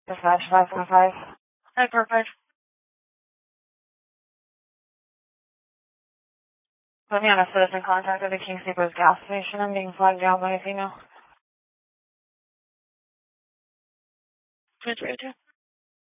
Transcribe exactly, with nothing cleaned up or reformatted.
Dispatch five one five. Hi, Purpose. Put me on a citizen contact at the King Sleepers gas station. I'm being flagged down by a female. Two three two.